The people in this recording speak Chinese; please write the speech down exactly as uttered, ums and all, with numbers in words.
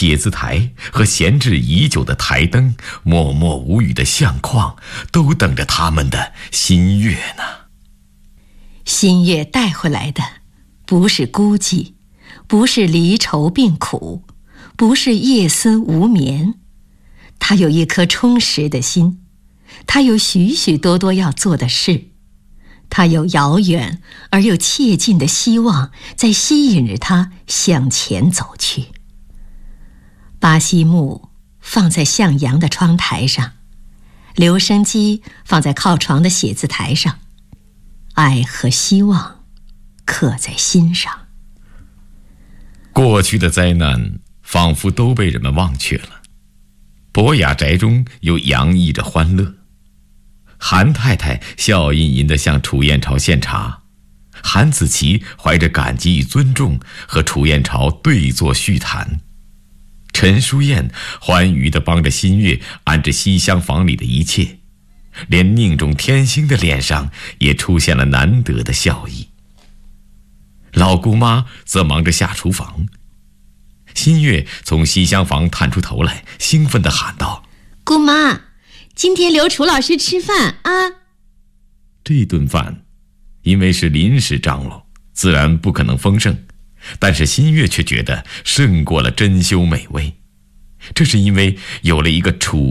写字台和闲置已久的台灯，默默无语的相框，都等着他们的新月呢。 新月带回来的不是孤寂，不是离愁病苦，不是夜思无眠，他有一颗充实的心，他有许许多多要做的事，他有遥远而又切近的希望在吸引着他向前走去。巴西木放在向阳的窗台上，留声机放在靠床的写字台上，爱和希望刻在心上。 过去的灾难仿佛都被人们忘却了，博雅宅中又洋溢着欢乐。韩太太笑吟吟地向楚燕朝献茶，韩子琪怀着感激与尊重和楚燕朝对坐叙谈，陈淑燕欢愉地帮着新月安置西厢房里的一切，连宁中天星的脸上也出现了难得的笑意。老姑妈则忙着下厨房，新月从西厢房探出头来，兴奋地喊道： 姑妈，今天留楚老师吃饭啊！ 这顿饭因为是临时张罗，自然不可能丰盛，但是新月却觉得胜过了珍馐美味。这是因为有了一个楚